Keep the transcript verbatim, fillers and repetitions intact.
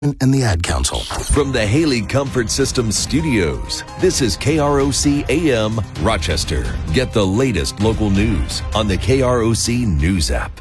and the Ad Council. From the Haley Comfort Systems studios, this is K R O C A M Rochester. Get the latest local news on the K R O C News app.